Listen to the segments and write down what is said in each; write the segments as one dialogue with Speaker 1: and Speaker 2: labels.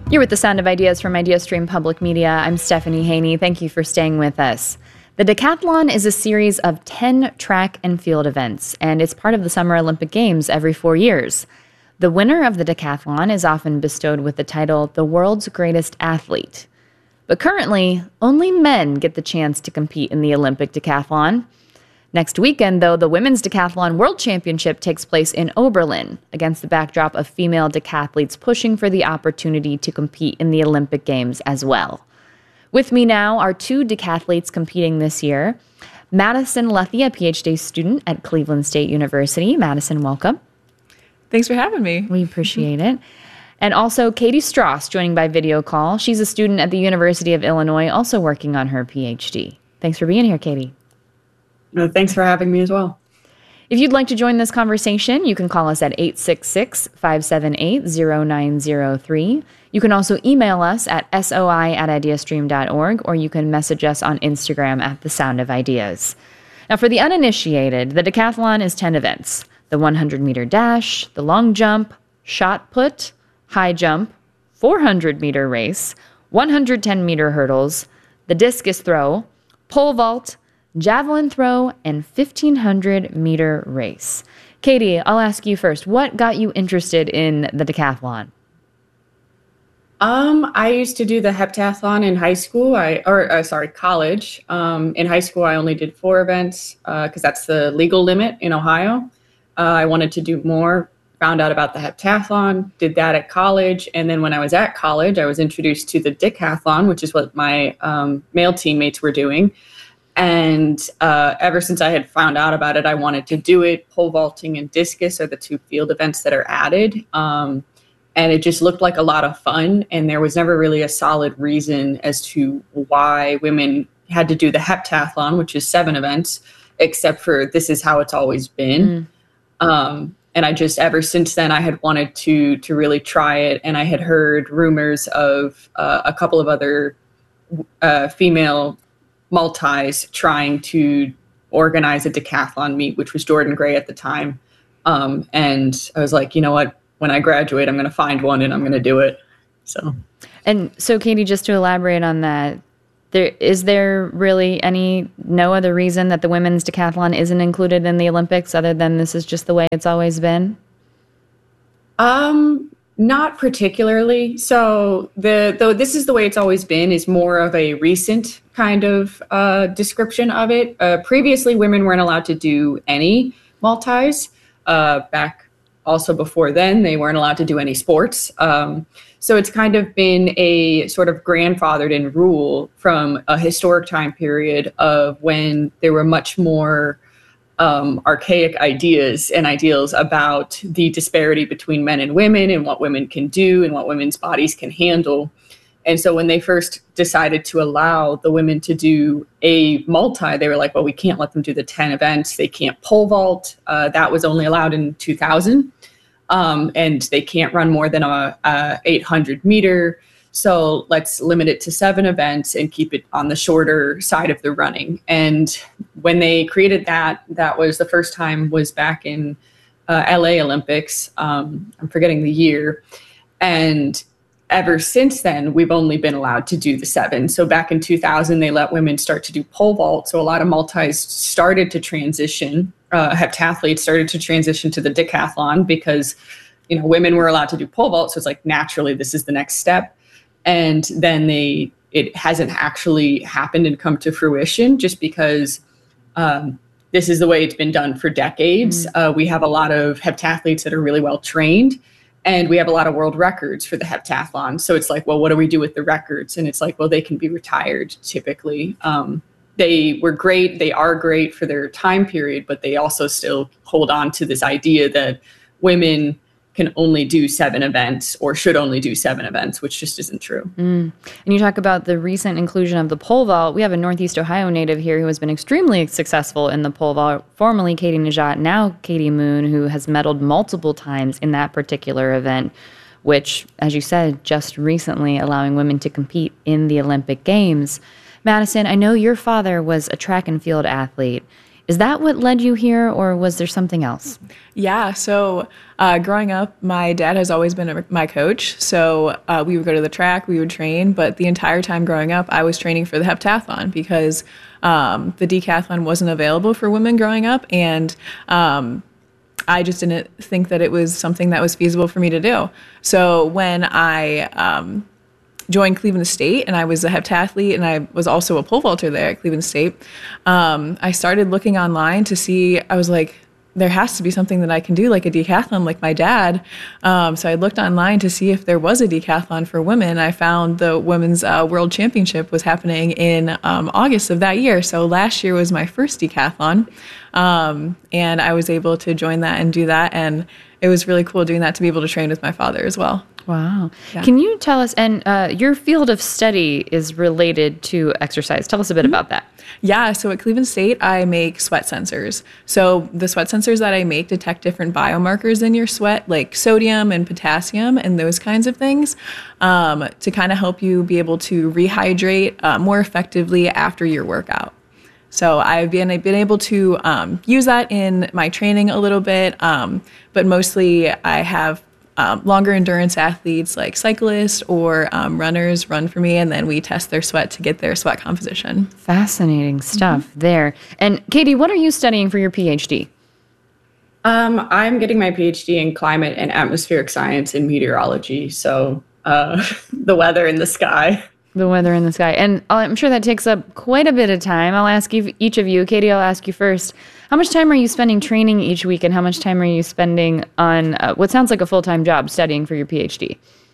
Speaker 1: You're with the Sound of Ideas from IdeaStream Public Media. I'm Stephanie Haney. Thank you for staying with us. The Decathlon is a series of 10 track and field events, and it's part of the Summer Olympic Games every 4 years. The winner of the Decathlon is often bestowed with the title, the world's greatest athlete. But currently, only men get the chance to compete in the Olympic decathlon. Next weekend, though, the Women's Decathlon World Championship takes place in Oberlin against the backdrop of female decathletes pushing for the opportunity to compete in the Olympic Games as well. With me now are two decathletes competing this year. Madison Lethe, a PhD student at Cleveland State University. Madison, welcome.
Speaker 2: Thanks for having me.
Speaker 1: We appreciate it. And also Katie Strauss joining by video call. She's a student at the University of Illinois, also working on her PhD. Thanks for being here, Katie.
Speaker 3: Thanks for having me as well.
Speaker 1: If you'd like to join this conversation, you can call us at 866-578-0903. You can also email us at soi@ideastream.org, or you can message us on Instagram at The Sound of Ideas. Now, for the uninitiated, the decathlon is 10 events. The 100-meter dash, the long jump, shot put, high jump, 400-meter race, 110-meter hurdles, the discus throw, pole vault, javelin throw, and 1,500-meter race. Katie, I'll ask you first. What got you interested in the decathlon?
Speaker 3: I used to do the heptathlon in high school. College. In high school, I only did 4 events because that's the legal limit in Ohio. I wanted to do more. Found out about the heptathlon, did that at college, and then when I was at college, I was introduced to the decathlon, which is what my male teammates were doing. And ever since I had found out about it, I wanted to do it. Pole vaulting and discus are the 2 field events that are added. And it just looked like a lot of fun. And there was never really a solid reason as to why women had to do the heptathlon, which is 7 events, except for this is how it's always been. And I just, ever since then, I had wanted to really try it. And I had heard rumors of a couple of other female multis trying to organize a decathlon meet, which was Jordan Gray at the time. And I was like, you know what, when I graduate, I'm going to find one and I'm going to do it. So Katie, just to elaborate on that, is there really no other reason that the women's decathlon isn't included in the Olympics other than this is just the way it's always been? Not particularly. So though this is the way it's always been is more of a recent kind of description of it. Previously, women weren't allowed to do any multis. Back also before then, they weren't allowed to do any sports. So it's kind of been a sort of grandfathered in rule from a historic time period of when there were much more archaic ideas and ideals about the disparity between men and women and what women can do and what women's bodies can handle. And so when they first decided to allow the women to do a multi, they were like, well, we can't let them do the 10 events. They can't pole vault. That was only allowed in 2000. And they can't run more than a 800-meter. So let's limit it to 7 events and keep it on the shorter side of the running. And when they created that was the first time was back in LA Olympics. I'm forgetting the year. And ever since then, we've only been allowed to do the 7. So back in 2000, they let women start to do pole vault. So a lot of multis started to transition. Heptathletes started to transition to the decathlon because, women were allowed to do pole vault. So it's like, naturally, this is the next step. And then it hasn't actually happened and come to fruition just because this is the way it's been done for decades. We have a lot of heptathletes that are really well trained, and we have a lot of world records for the heptathlon. So it's like, well, what do we do with the records? And it's like, well, they can be retired typically. They were great. They are great for their time period, but they also still hold on to this idea that women can only do 7 events or should only do 7 events, which just isn't true.
Speaker 1: And you talk about the recent inclusion of the pole vault. We have a Northeast Ohio native here who has been extremely successful in the pole vault, formerly Katie Najat, now Katie Moon, who has medaled multiple times in that particular event, which, as you said, just recently allowing women to compete in the Olympic Games. Madison, I know your father was a track and field athlete. Is that what led you here, or was there something else?
Speaker 2: Yeah. So growing up, my dad has always been my coach. So we would go to the track, we would train. But the entire time growing up, I was training for the heptathlon because the decathlon wasn't available for women growing up. And I just didn't think that it was something that was feasible for me to do. So when I joined Cleveland State, and I was a heptathlete, and I was also a pole vaulter there at Cleveland State. I started looking online to see, I was like, there has to be something that I can do, like a decathlon, like my dad. So I looked online to see if there was a decathlon for women. I found the Women's World Championship was happening in August of that year. So last year was my first decathlon, and I was able to join that and do that. And it was really cool doing that, to be able to train with my father as well.
Speaker 1: Wow.
Speaker 2: Yeah.
Speaker 1: Can you tell us, and your field of study is related to exercise. Tell us a bit about that.
Speaker 2: Yeah, so at Cleveland State, I make sweat sensors. So the sweat sensors that I make detect different biomarkers in your sweat, like sodium and potassium and those kinds of things, to kind of help you be able to rehydrate more effectively after your workout. So I've been able to use that in my training a little bit, but mostly I have longer endurance athletes like cyclists or runners run for me, and then we test their sweat to get their sweat composition.
Speaker 1: Fascinating stuff there. And Katie, what are you studying for your PhD?
Speaker 3: I'm getting my PhD in climate and atmospheric science and meteorology. So the weather in the sky.
Speaker 1: The weather in the sky. And I'm sure that takes up quite a bit of time. I'll ask each of you. Katie, I'll ask you first. How much time are you spending training each week, and how much time are you spending on what sounds like a full-time job studying for your PhD?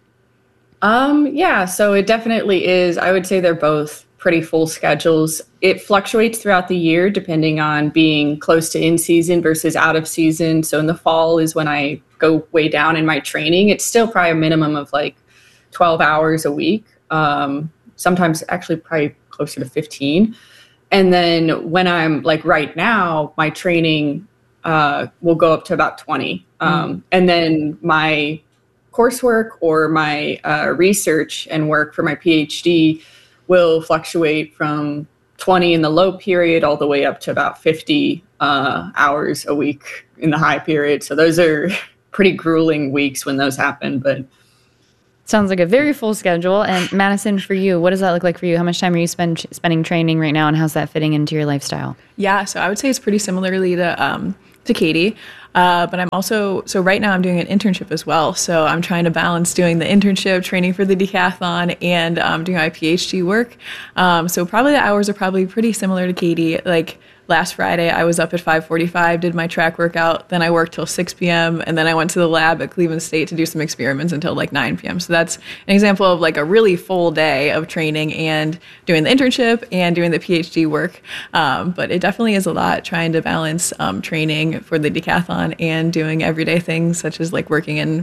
Speaker 3: Yeah, so it definitely is. I would say they're both pretty full schedules. It fluctuates throughout the year depending on being close to in season versus out of season. So in the fall is when I go way down in my training. It's still probably a minimum of like 12 hours a week. Sometimes actually probably closer to 15. And then when I'm like right now, my training will go up to about 20. And then my coursework or my research and work for my PhD will fluctuate from 20 in the low period all the way up to about 50 hours a week in the high period. So those are pretty grueling weeks when those happen, but
Speaker 1: sounds like a very full schedule. And Madison, for you, what does that look like for you? How much time are you spending training right now, and how's that fitting into your lifestyle?
Speaker 2: Yeah, so I would say it's pretty similarly to Katie. But I'm also, so right now I'm doing an internship as well. So I'm trying to balance doing the internship, training for the decathlon, and doing my PhD work. So probably the hours are probably pretty similar to Katie. Like last Friday, I was up at 5:45, did my track workout, then I worked till 6 p.m., and then I went to the lab at Cleveland State to do some experiments until like 9 p.m. So that's an example of like a really full day of training and doing the internship and doing the PhD work. But it definitely is a lot trying to balance training for the decathlon and doing everyday things such as like working and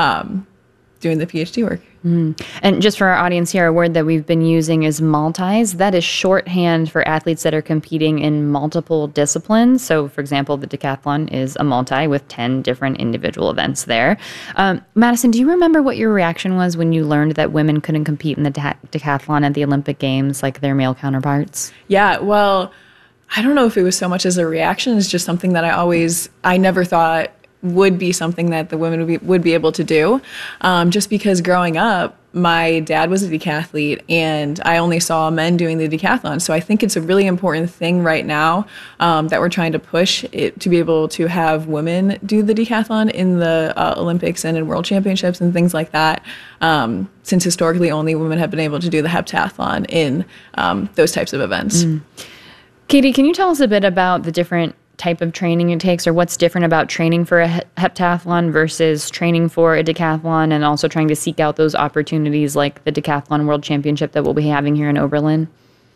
Speaker 2: doing the PhD work.
Speaker 1: And just for our audience here, a word that we've been using is multis. That is shorthand for athletes that are competing in multiple disciplines. So, for example, the decathlon is a multi with 10 different individual events there. Madison, do you remember what your reaction was when you learned that women couldn't compete in the decathlon at the Olympic Games like their male counterparts?
Speaker 2: Yeah, well, I don't know if it was so much as a reaction. It's just something that I never thought would be something that the women would be able to do. Just because growing up, my dad was a decathlete and I only saw men doing the decathlon. So I think it's a really important thing right now that we're trying to push it to be able to have women do the decathlon in the Olympics and in world championships and things like that. Since historically only women have been able to do the heptathlon in those types of events.
Speaker 1: Katie, can you tell us a bit about the different type of training it takes, or what's different about training for a heptathlon versus training for a decathlon, and also trying to seek out those opportunities like the Decathlon World Championship that we'll be having here in Oberlin?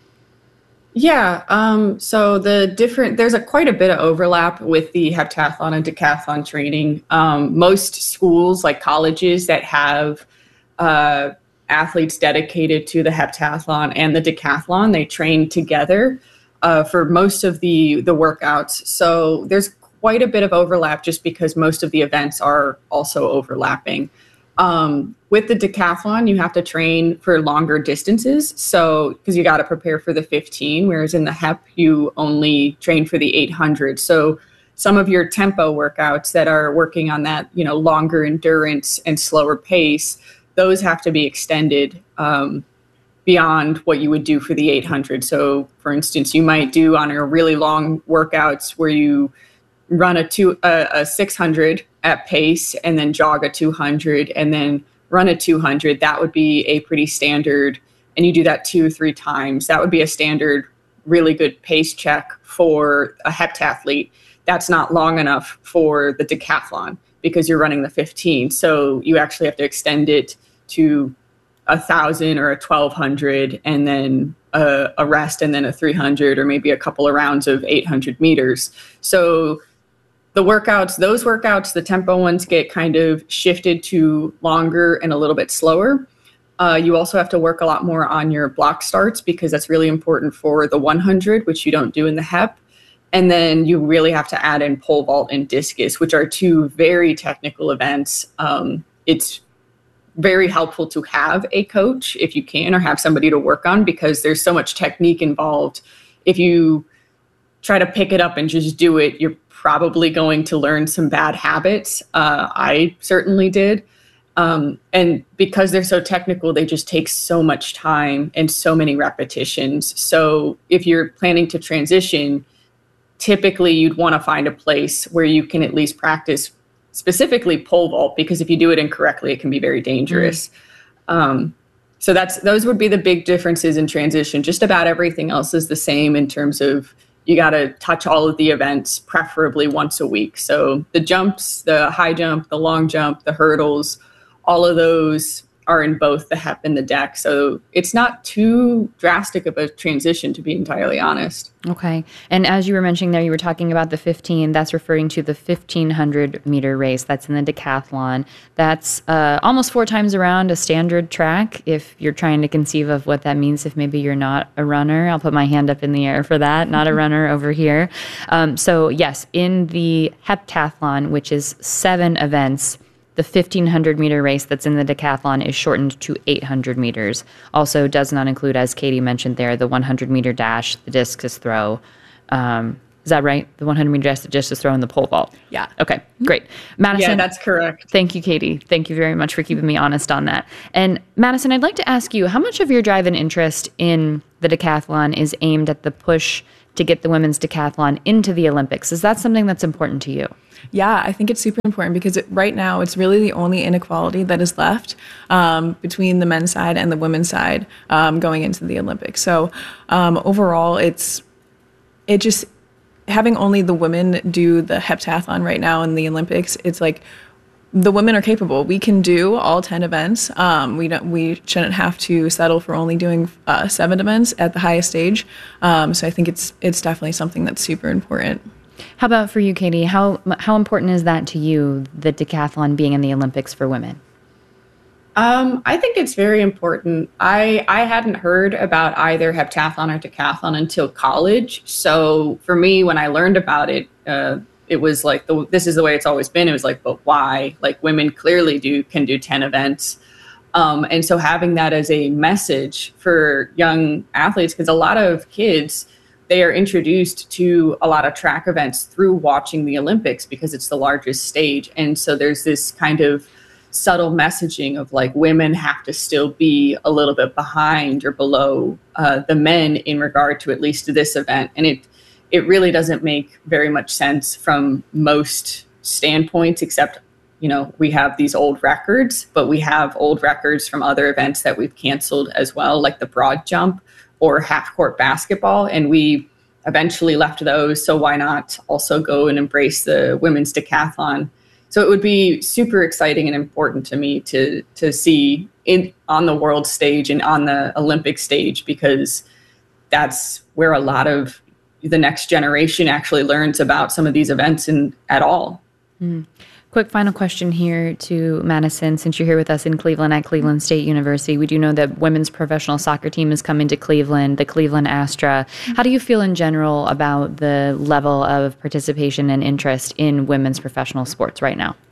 Speaker 3: Yeah, so there's quite a bit of overlap with the heptathlon and decathlon training. Most schools, like colleges that have athletes dedicated to the heptathlon and the decathlon, they train together for most of the workouts. So there's quite a bit of overlap just because most of the events are also overlapping. With the decathlon, you have to train for longer distances. So, because you got to prepare for the 15, whereas in the HEP, you only train for the 800. So, some of your tempo workouts that are working on that, longer endurance and slower pace, those have to be extended beyond what you would do for the 800. So, for instance, you might do on a really long workouts where you run a 600 at pace and then jog a 200 and then run a 200. That would be a pretty standard, and you do that 2-3 times. That would be a standard, really good pace check for a heptathlete. That's not long enough for the decathlon because you're running the 15. So you actually have to extend it to 1,000 or a 1,200 and then a rest and then a 300 or maybe a couple of rounds of 800 meters. So those workouts, the tempo ones get kind of shifted to longer and a little bit slower. You also have to work a lot more on your block starts because that's really important for the 100, which you don't do in the HEP. And then you really have to add in pole vault and discus, which are two very technical events. It's very helpful to have a coach if you can, or have somebody to work on, because there's so much technique involved. If you try to pick it up and just do it, you're probably going to learn some bad habits. I certainly did. And because they're so technical, they just take so much time and so many repetitions. So if you're planning to transition, typically you'd want to find a place where you can at least practice specifically pole vault, because if you do it incorrectly, it can be very dangerous. So those would be the big differences in transition. Just about everything else is the same in terms of you got to touch all of the events, preferably once a week. So the jumps, the high jump, the long jump, the hurdles, all of those are in both the HEP and the DEC. So it's not too drastic of a transition, to be entirely honest.
Speaker 1: Okay. And as you were mentioning there, you were talking about the 15. That's referring to the 1,500 meter race. That's in the decathlon. That's almost 4 times around a standard track. If you're trying to conceive of what that means, if maybe you're not a runner, I'll put my hand up in the air for that. Not a runner over here. So yes, in the heptathlon, which is 7 events, the 1,500 meter race that's in the decathlon is shortened to 800 meters. Also does not include, as Katie mentioned there, the 100 meter dash, the discus throw. Is that right? The 100 meter dash, the discus throw, and the pole vault.
Speaker 2: Yeah.
Speaker 1: Okay, great. Madison.
Speaker 3: Yeah, that's correct.
Speaker 1: Thank you, Katie. Thank you very much for keeping me honest on that. And Madison, I'd like to ask you, how much of your drive and interest in the decathlon is aimed at the push to get the women's decathlon into the Olympics? Is that something that's important to you?
Speaker 2: Yeah, I think it's super important because right now it's really the only inequality that is left between the men's side and the women's side going into the Olympics. So overall, it just having only the women do the heptathlon right now in the Olympics. It's like the women are capable. We can do all 10 events. We shouldn't have to settle for only doing 7 events at the highest stage. So I think it's definitely something that's super important.
Speaker 1: How about for you, Katie? How important is that to you, the decathlon being in the Olympics for women?
Speaker 3: I think it's very important. I hadn't heard about either heptathlon or decathlon until college. So for me, when I learned about it, it was like, this is the way it's always been. It was like, but why? Like, women clearly can do 10 events. And so having that as a message for young athletes, because a lot of kids, they are introduced to a lot of track events through watching the Olympics because it's the largest stage. And so there's this kind of subtle messaging of like, women have to still be a little bit behind or below the men in regard to at least this event. And it really doesn't make very much sense from most standpoints, except, we have these old records, but we have old records from other events that we've canceled as well, like the broad jump or half court basketball. And we eventually left those. So why not also go and embrace the women's decathlon? So it would be super exciting and important to me to see on the world stage and on the Olympic stage, because that's where a lot of the next generation actually learns about some of these events at all.
Speaker 1: Mm. Quick final question here to Madison, since you're here with us in Cleveland at Cleveland State University. We do know that women's professional soccer team is coming to Cleveland, the Cleveland Astra. How do you feel in general about the level of participation and interest in women's professional sports right now?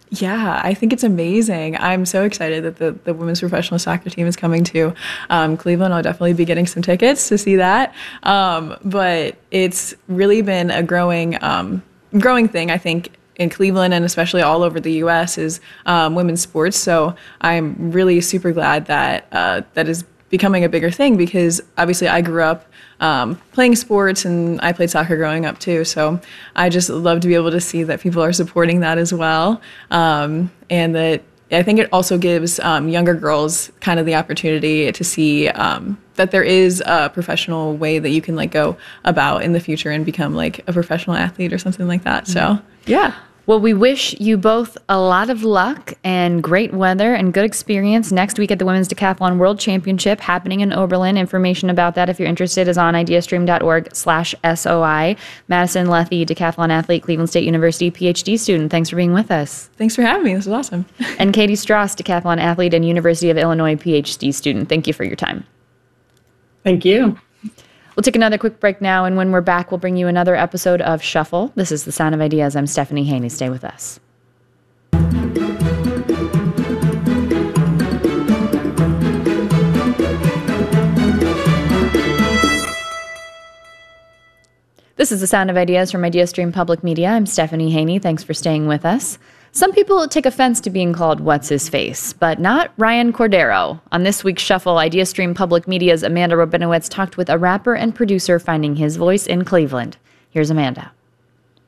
Speaker 2: Yeah, I think it's amazing. I'm so excited that the women's professional soccer team is coming to Cleveland. I'll definitely be getting some tickets to see that. But it's really been a growing thing, I think, in Cleveland and especially all over the U.S. is women's sports. So I'm really super glad that that is becoming a bigger thing because obviously I grew up playing sports and I played soccer growing up too. So I just love to be able to see that people are supporting that as well. And that I think it also gives younger girls kind of the opportunity to see that there is a professional way that you can like go about in the future and become like a professional athlete or something like that. So yeah.
Speaker 1: Well, we wish you both a lot of luck and great weather and good experience next week at the Women's Decathlon World Championship happening in Oberlin. Information about that, if you're interested, is on ideastream.org/SOI. Madison Lethe, decathlon athlete, Cleveland State University, PhD student. Thanks for being with us.
Speaker 2: Thanks for having me. This was awesome.
Speaker 1: And Katie Strauss, decathlon athlete and University of Illinois, PhD student. Thank you for your time.
Speaker 3: Thank you.
Speaker 1: We'll take another quick break now, and when we're back, we'll bring you another episode of Shuffle. This is The Sound of Ideas. I'm Stephanie Haney. Stay with us. This is The Sound of Ideas from IdeaStream Public Media. I'm Stephanie Haney. Thanks for staying with us. Some people take offense to being called What's His Face, but not Ryan Cordero. On this week's Shuffle, IdeaStream Public Media's Amanda Rabinowitz talked with a rapper and producer finding his voice in Cleveland. Here's Amanda.